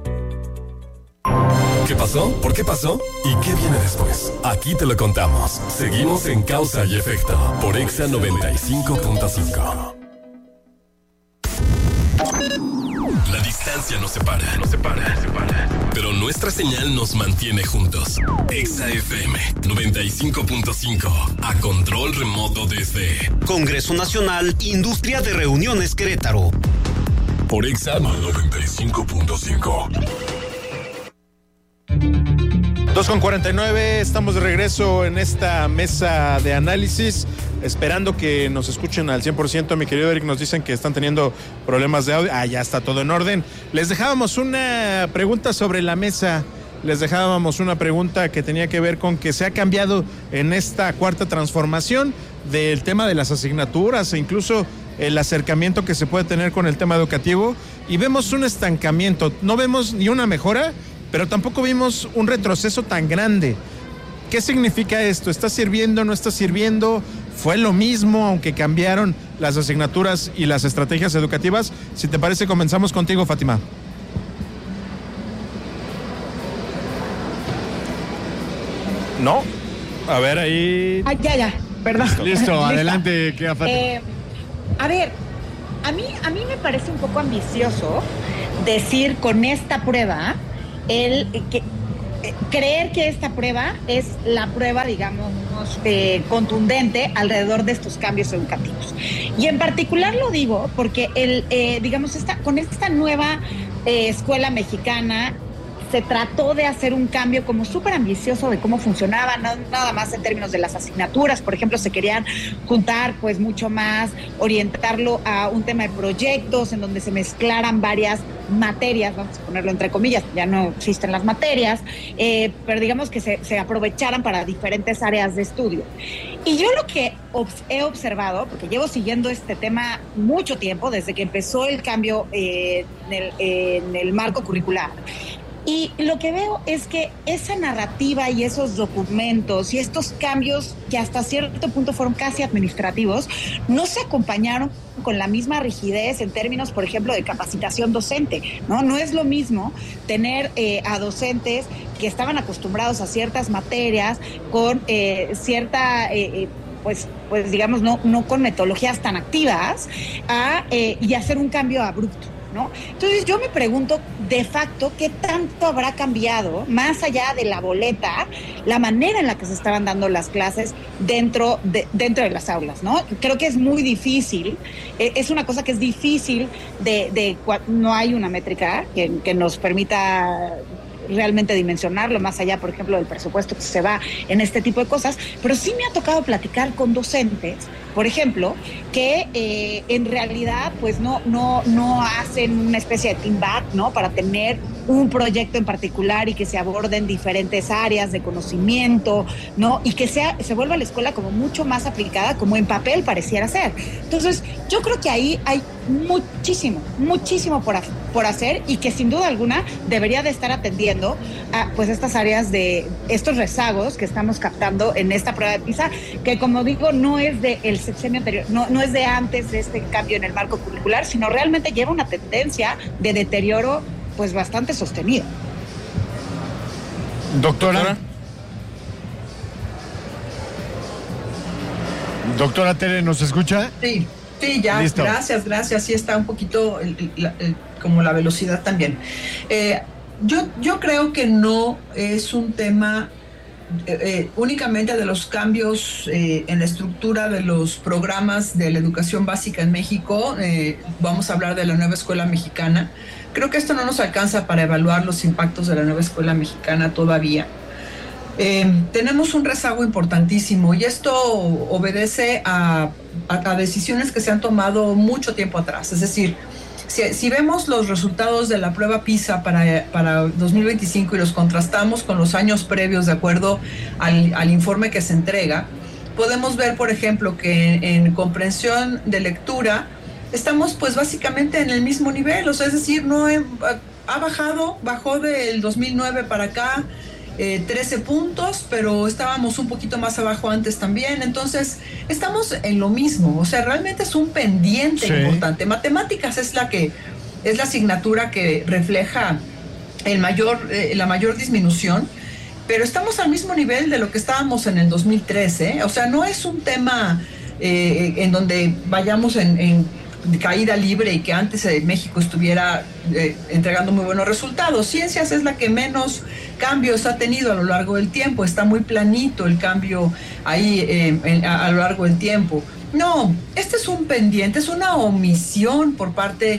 [SPEAKER 1] ¿Qué pasó? ¿Por qué pasó? ¿Y qué viene después? Aquí te lo contamos. Seguimos en Causa y Efecto por Exa noventa y cinco punto cinco. La distancia nos separa, nos separa, nos separa. Pero nuestra señal nos mantiene juntos. Exa F M noventa y cinco punto cinco, a control remoto desde
[SPEAKER 3] Congreso Nacional, Industria de Reuniones Querétaro.
[SPEAKER 1] Por Exa noventa y cinco punto cinco.
[SPEAKER 5] dos con cuarenta y nueve, estamos de regreso en esta mesa de análisis, esperando que nos escuchen al cien por ciento. Mi querido Eric, nos dicen que están teniendo problemas de audio. Ah, ya está todo en orden. Les dejábamos una pregunta sobre la mesa. Les dejábamos una pregunta que tenía que ver con que se ha cambiado en esta cuarta transformación del tema de las asignaturas e incluso el acercamiento que se puede tener con el tema educativo, y vemos un estancamiento. No vemos ni una mejora, pero tampoco vimos un retroceso tan grande. ¿Qué significa esto? ¿Está sirviendo, no está sirviendo? ¿Fue lo mismo, aunque cambiaron las asignaturas y las estrategias educativas? Si te parece, comenzamos contigo, Fátima. ¿No? A ver, ahí...
[SPEAKER 21] Ah, ya, ya, perdón.
[SPEAKER 4] Listo, Listo. Adelante, queda Fátima.
[SPEAKER 21] Eh, a ver, a mí, a mí me parece un poco ambicioso decir con esta prueba... el que eh, creer que esta prueba es la prueba, digamos, eh, contundente alrededor de estos cambios educativos. Y en particular lo digo porque el, eh, digamos, esta, con esta nueva eh, escuela mexicana se trató de hacer un cambio como súper ambicioso de cómo funcionaba, no, nada más en términos de las asignaturas. Por ejemplo, se querían juntar pues mucho más, orientarlo a un tema de proyectos en donde se mezclaran varias materias, vamos a ponerlo entre comillas, ya no existen las materias, eh, pero digamos que se, se aprovecharan para diferentes áreas de estudio. Y yo lo que obs- he observado, porque llevo siguiendo este tema mucho tiempo, desde que empezó el cambio eh, en, el, eh, en el marco curricular, y lo que veo es que esa narrativa y esos documentos y estos cambios que hasta cierto punto fueron casi administrativos, no se acompañaron con la misma rigidez en términos, por ejemplo, de capacitación docente, ¿no? No es lo mismo tener eh, a docentes que estaban acostumbrados a ciertas materias con eh, cierta... Eh, eh, pues, pues digamos, no, no con metodologías tan activas, a, eh, y hacer un cambio abrupto, ¿no? Entonces yo me pregunto, de facto, ¿qué tanto habrá cambiado, más allá de la boleta, la manera en la que se estaban dando las clases dentro de, dentro de las aulas, ¿no? Creo que es muy difícil, eh, es una cosa que es difícil de, de no hay una métrica que, que nos permita realmente dimensionarlo, más allá, por ejemplo, del presupuesto que se va en este tipo de cosas, pero sí me ha tocado platicar con docentes, por ejemplo, que eh, en realidad pues no, no, no hacen una especie de team back, ¿no? Para tener un proyecto en particular y que se aborden diferentes áreas de conocimiento, ¿no? Y que sea, se vuelva la escuela como mucho más aplicada, como en papel pareciera ser. Entonces, yo creo que ahí hay muchísimo, muchísimo por, por hacer, y que sin duda alguna debería de estar atendiendo a pues estas áreas de estos rezagos que estamos captando en esta prueba de PISA, que como digo, no es de el sexenio anterior, no, no es de antes de este cambio en el marco curricular, sino realmente lleva una tendencia de deterioro pues bastante sostenido.
[SPEAKER 4] Doctora. Doctora, Doctora Tere, ¿nos escucha?
[SPEAKER 20] Sí, sí, ya. Listo. Gracias, gracias. Sí está un poquito el, el, el, como la velocidad también. Eh, yo, yo creo que no es un tema eh, eh, únicamente de los cambios eh, en la estructura de los programas de la educación básica en México. Eh, vamos a hablar de la nueva escuela mexicana. Creo que esto no nos alcanza para evaluar los impactos de la nueva escuela mexicana todavía. Eh, tenemos un rezago importantísimo, y esto obedece a, a, a decisiones que se han tomado mucho tiempo atrás. Es decir, si, si vemos los resultados de la prueba PISA para, para dos mil veinticinco y los contrastamos con los años previos de acuerdo al, al informe que se entrega, podemos ver, por ejemplo, que en, en comprensión de lectura estamos pues básicamente en el mismo nivel, o sea, es decir, no he, ha bajado, bajó del dos mil nueve para acá eh, trece puntos, pero estábamos un poquito más abajo antes también, entonces estamos en lo mismo, o sea, realmente es un pendiente sí. importante. Matemáticas es la que es la asignatura que refleja el mayor, eh, la mayor disminución, pero estamos al mismo nivel de lo que estábamos en el dos mil trece, ¿eh? O sea, no es un tema eh, en donde vayamos en, en caída libre y que antes eh, México estuviera eh, entregando muy buenos resultados. Ciencias es la que menos cambios ha tenido a lo largo del tiempo, está muy planito el cambio ahí eh, en, a, a lo largo del tiempo. No, este es un pendiente, es una omisión por parte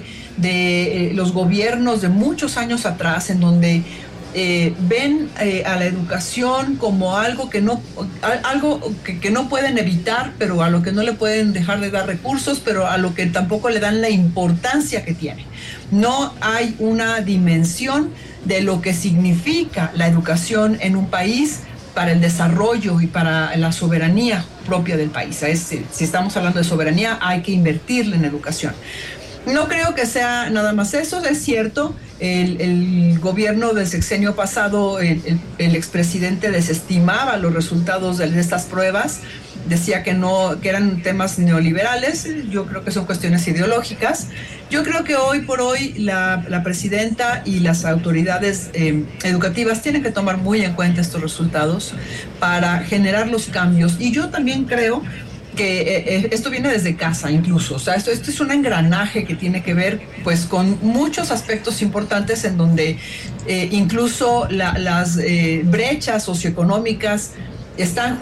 [SPEAKER 20] de eh, los gobiernos de muchos años atrás, en donde Eh, ven eh, a la educación como algo que no algo que, que no pueden evitar, pero a lo que no le pueden dejar de dar recursos, pero a lo que tampoco le dan la importancia que tiene. No hay una dimensión de lo que significa la educación en un país para el desarrollo y para la soberanía propia del país. Es, si estamos hablando de soberanía, hay que invertirle en educación. No creo que sea nada más eso, es cierto, el, el gobierno del sexenio pasado, el, el, el expresidente desestimaba los resultados de estas pruebas, decía que no, que eran temas neoliberales. Yo creo que son cuestiones ideológicas. Yo creo que hoy por hoy la, la presidenta y las autoridades eh, educativas tienen que tomar muy en cuenta estos resultados para generar los cambios, y yo también creo que eh, esto viene desde casa incluso, o sea, esto, esto es un engranaje que tiene que ver pues con muchos aspectos importantes en donde eh, incluso la, las eh, brechas socioeconómicas están